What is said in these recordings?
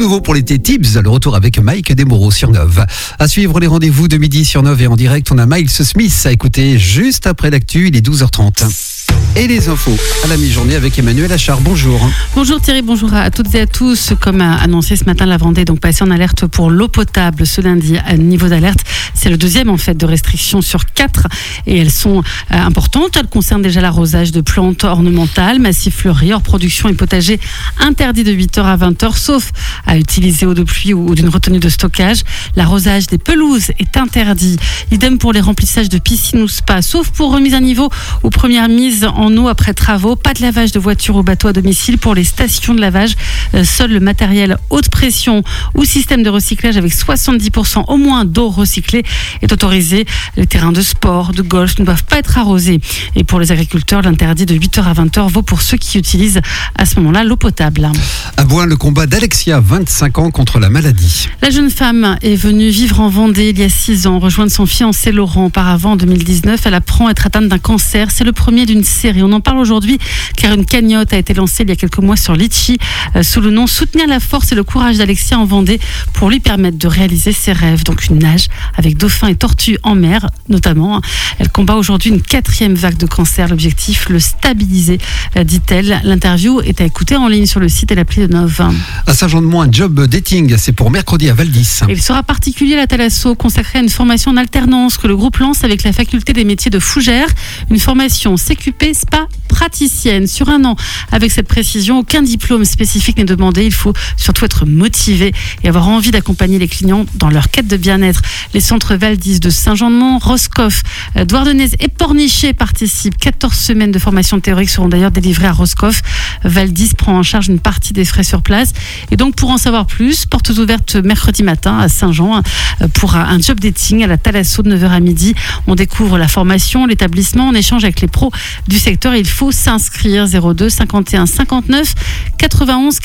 nouveau pour l'été Tibbs, le retour avec Mike Desmoreaux sur Nove. À suivre les rendez-vous de midi sur Nove et en direct, on a Miles Smith à écouter juste après l'actu, il est 12h30. Et les infos à la mi-journée avec Emmanuel Achard. Bonjour. Bonjour Thierry, bonjour à toutes et à tous. Comme annoncé ce matin, la Vendée est donc passée en alerte pour l'eau potable ce lundi. À niveau d'alerte, c'est le deuxième en fait de restrictions sur 4 et elles sont importantes. Elles concernent déjà l'arrosage de plantes ornementales, massifs fleuris, hors production et potagers interdits de 8h à 20h, sauf à utiliser eau de pluie ou d'une retenue de stockage. L'arrosage des pelouses est interdit. Idem pour les remplissages de piscines ou spas, sauf pour remise à niveau ou première mise en eau après travaux. Pas de lavage de voitures ou bateaux à domicile pour les stations de lavage. Seul le matériel haute pression ou système de recyclage avec 70% au moins d'eau recyclée est autorisé. Les terrains de sport, de golf ne doivent pas être arrosés. Et pour les agriculteurs, l'interdit de 8h à 20h vaut pour ceux qui utilisent à ce moment-là l'eau potable. À Boin, le combat d'Alexia, 25 ans contre la maladie. La jeune femme est venue vivre en Vendée il y a 6 ans, rejoindre son fiancé Laurent. Auparavant, en 2019, elle apprend être atteinte d'un cancer. C'est le premier d'une série. On en parle aujourd'hui car une cagnotte a été lancée il y a quelques mois sur Litchi sous le nom Soutenir la force et le courage d'Alexia en Vendée pour lui permettre de réaliser ses rêves. Donc une nage avec dauphins et tortues en mer notamment. Elle combat aujourd'hui une 4e vague de cancer. L'objectif, le stabiliser, dit-elle. L'interview est à écouter en ligne sur le site et l'appli de Nove. À Saint-Jean-de-Mont, un job dating, c'est pour mercredi à Val-d'Is. Il sera particulier à la Thalasso, consacré à une formation en alternance que le groupe lance avec la faculté des métiers de Fougères. Une formation CQP Spa praticienne sur 1 an. Avec cette précision, aucun diplôme spécifique n'est demandé. Il faut surtout être motivé et avoir envie d'accompagner les clients dans leur quête de bien-être. Les centres Val-d'Is de Saint-Jean-de-Mont, Roscoff, Douarnenez et Pornichet participent. 14 semaines de formation théorique seront d'ailleurs délivrées à Roscoff. Val-d'Is prend en charge une partie des frais sur place. Et donc, pour en savoir plus, portes ouvertes mercredi matin à Saint-Jean pour un job dating à la Thalasso de 9h à midi. On découvre la formation, l'établissement, on échange avec les pros du secteur. Il faut s'inscrire 02 51 59 91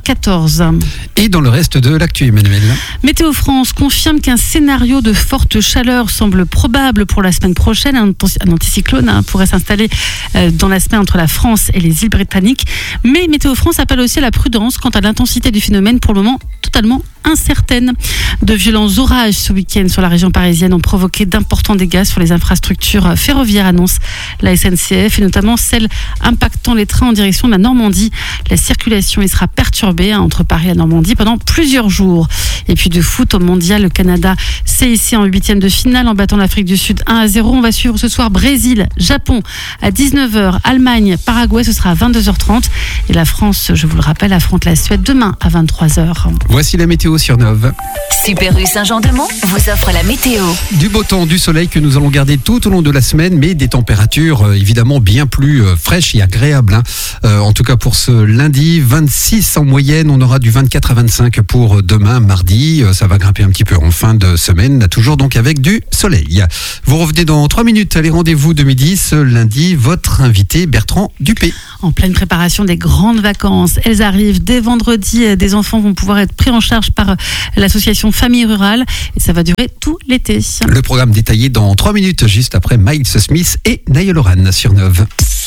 94. Et dans le reste de l'actu, Emmanuel. Météo France confirme qu'un scénario de forte chaleur semble probable pour la semaine prochaine. Un anticyclone pourrait s'installer dans la semaine entre la France et les îles britanniques. Mais Météo France appelle aussi à la prudence quant à l'intensité du phénomène, pour le moment totalement incertaine. De violents orages ce week-end sur la région parisienne ont provoqué d'importants dégâts sur les infrastructures ferroviaires, annonce la SNCF, et notamment celles impactant les trains en direction de la Normandie. La circulation y sera perturbée entre Paris et Normandie pendant plusieurs jours. Et puis de foot au mondial, le Canada s'est hissé en 8e de finale en battant l'Afrique du Sud 1-0. On va suivre ce soir Brésil, Japon à 19h, Allemagne, Paraguay, ce sera à 22h30. Et la France, je vous le rappelle, affronte la Suède demain à 23h. Voici la météo sur Nove. Super U Saint-Jean-de-Mont vous offre la météo. Du beau temps, du soleil que nous allons garder tout au long de la semaine, mais des températures évidemment bien plus fraîches et agréables. En tout cas pour ce lundi, 26 en moyenne, on aura du 24 à 25 pour demain, mardi. Ça va grimper un petit peu en fin de semaine, toujours donc avec du soleil. Vous revenez dans 3 minutes à les rendez-vous de midi. Ce lundi, votre invité Bertrand Dupé. En pleine préparation des grandes vacances, elles arrivent dès vendredi. Des enfants vont pouvoir être pris en charge par l'association Famille Rurale et ça va durer tout l'été. Le programme détaillé dans 3 minutes, juste après Miles Smith et Naïa Loran sur Nove.